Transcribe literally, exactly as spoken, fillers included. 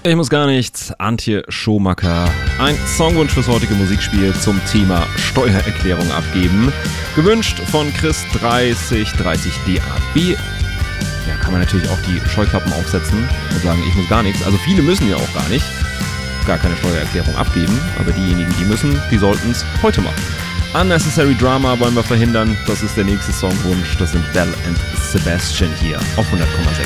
Ich muss gar nichts, Antje Schomacker. Ein Songwunsch fürs heutige Musikspiel zum Thema Steuererklärung abgeben. Gewünscht von Chris dreißig dreißig D A B. Ja, kann man natürlich auch die Scheuklappen aufsetzen und sagen, ich muss gar nichts. Also viele müssen ja auch gar nicht, gar keine Steuererklärung abgeben. Aber diejenigen, die müssen, die sollten es heute machen. Unnecessary Drama wollen wir verhindern. Das ist der nächste Songwunsch. Das sind Belle and Sebastian hier auf hundert Komma sechs.